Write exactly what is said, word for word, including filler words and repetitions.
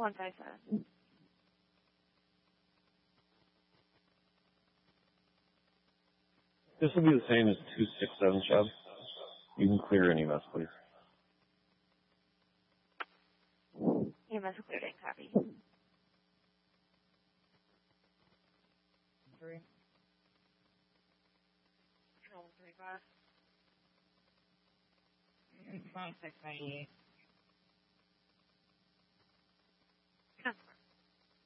one five seven. This will be the same as two six seven, Chubb. You can clear any mess, please. E M S cleared in, copy. Three. Control three five. Phone six ninety-eight.